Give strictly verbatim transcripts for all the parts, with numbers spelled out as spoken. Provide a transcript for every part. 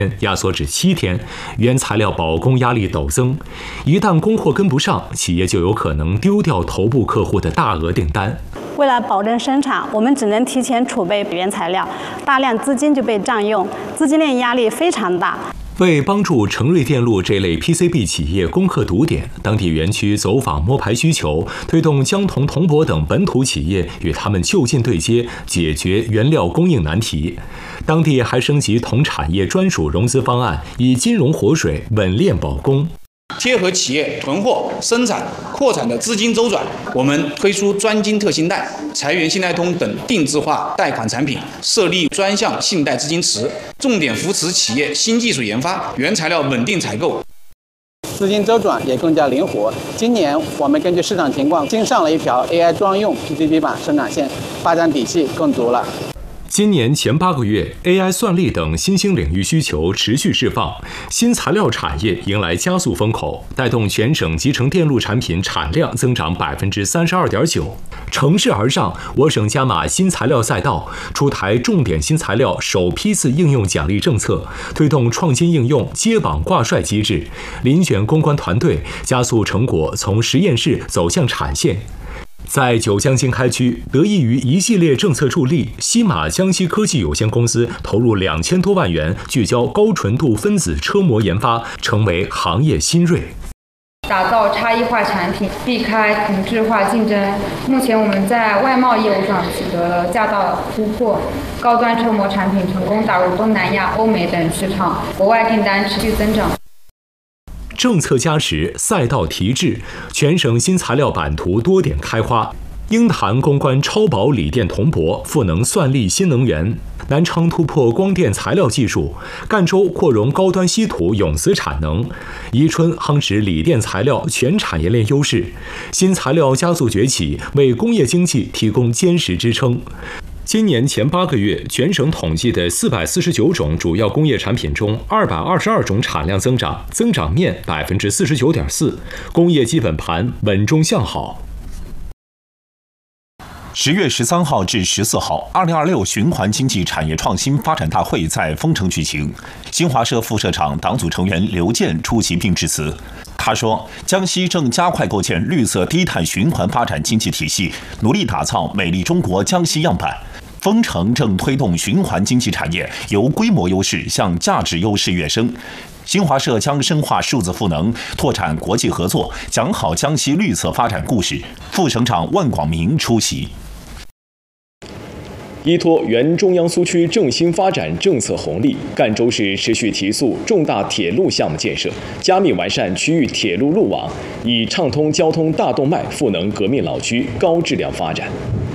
压缩至七天，原材料保供压力陡增，一旦供货跟不上，企业就有可能丢掉头部客户的大额订单。 为了保证生产，我们只能提前储备原材料，大量资金就被占用，资金链压力非常大。 为帮助成瑞电路这类 P C B 企业攻克堵点，当地园区走访摸排需求，推动江铜、铜箔等本土企业与他们就近对接，解决原料供应难题。当地还升级铜产业专属融资方案，以金融活水稳链保供。 贴合企业囤货、生产、扩产的资金周转，我们推出专金特信贷、财源信贷通等定制化贷款产品，设立专项信贷资金池，重点扶持企业新技术研发、原材料稳定采购。 资金周转也更加灵活。今年我们根据市场情况新上了一条 A I 专用 P C B 板生产线，发展底气更足了。 今年前八个月 ，A I 算力等新兴领域需求持续释放，新材料产业迎来加速风口，带动全省集成电路产品产量增长百分之三十二点九。乘势而上，我省加码新材料赛道，出台重点新材料首批次应用奖励政策，推动创新应用接榜挂帅机制，遴选攻关团队，加速成果从实验室走向产线。在九江经开区，得益于一系列政策助力，西马江西科技有限公司投入两千多万元，聚焦高纯度分子车模研发，成为行业新锐。 打造差异化产品，避开同质化竞争。目前我们在外贸业务上取得了较大的突破，高端车模产品成功打入东南亚、欧美等市场，国外订单持续增长。 政策加持，赛道提质，全省新材料版图多点开花。鹰潭攻关超薄锂电铜箔，赋能算力新能源；南昌突破光电材料技术；赣州扩容高端稀土永磁产能；宜春夯实锂电材料全产业链优势。新材料加速崛起，为工业经济提供坚实支撑。今年前八个月，全省统计的四百四十九种主要工业产品中，二百二十二种产量增长，增长面百分之四十九点四，工业基本盘稳中向好。 十月十三号至十四号，二零二六循环经济产业创新发展大会在丰城举行。新华社副社长、党组成员刘健出席并致辞。他说，江西正加快构建绿色低碳循环发展经济体系，努力打造美丽中国江西样板。丰城正推动循环经济产业由规模优势向价值优势跃升。新华社将深化数字赋能，拓展国际合作，讲好江西绿色发展故事。副省长万广明出席。 依托原中央苏区振兴发展政策红利，赣州市持续提速重大铁路项目建设，加密完善区域铁路路网，以畅通交通大动脉，赋能革命老区高质量发展。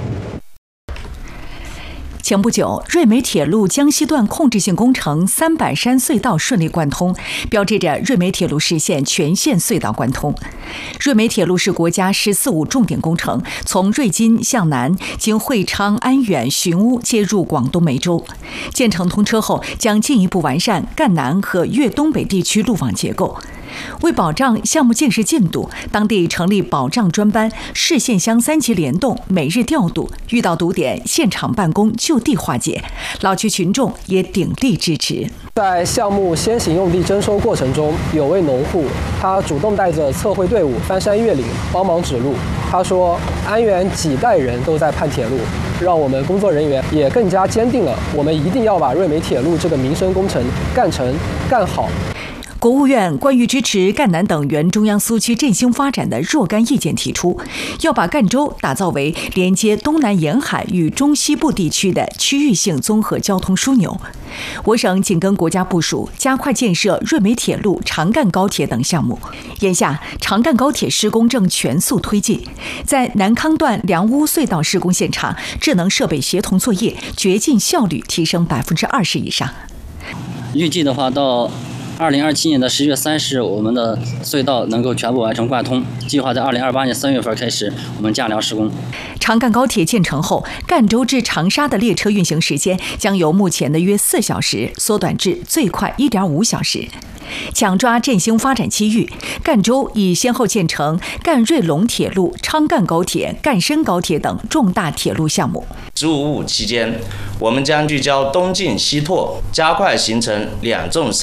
前不久，瑞美铁路江西段控制性工程三板山隧道顺利贯通，标志着瑞美铁路实现全线隧道贯通。瑞美铁路是国家“十四五”重点工程，从瑞金向南，经会昌、安远、寻乌接入广东梅州。建成通车后，将进一步完善赣南和粤东北地区路网结构。为保障项目建设进度，当地成立保障专班，市县乡三级联动，每日调度，遇到堵点现场办公，就地化解。老区群众也鼎力支持。 在项目先行用地征收过程中，有位农户，他主动带着测绘队伍翻山越岭，帮忙指路。他说：“安源几代人都在盼铁路，让我们工作人员也更加坚定了，我们一定要把瑞美铁路这个民生工程干成、干好。” 国务院关于支持赣南等原中央苏区振兴发展的若干意见提出，要把赣州打造为连接东南沿海与中西部地区的区域性综合交通枢纽。我省紧跟国家部署，加快建设瑞美铁路、长赣高铁等项目。眼下，长赣高铁施工正全速推进，在南康段梁屋隧道施工现场，智能设备协同作业，掘进效率提升百分之二十以上。 预计的话，到二零二七年的十月三十日，我们的隧道能够全部完成贯通。计划在二零二八年三月份开始，我们架梁施工。 长赣高铁建成后，赣州至长沙的列车运行时间将由目前的约四小时缩短至最快一点五小时。抢抓振兴发展机遇，赣州已先后建成赣瑞龙铁路、昌赣高铁、赣深高铁等重大铁路项目。 十五五期间，我们将聚焦东进西拓，加快形成两纵三